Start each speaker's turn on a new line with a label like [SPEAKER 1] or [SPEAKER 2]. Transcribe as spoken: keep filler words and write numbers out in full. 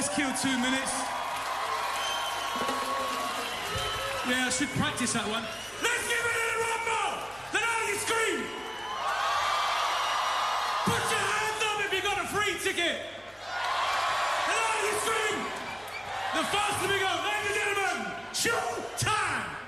[SPEAKER 1] let's kill two minutes. Yeah, I should practice that one. Let's give it a run more! Let all you scream! Put your hands up if you got a free ticket! Let all you scream! The faster we go, ladies and gentlemen, show time!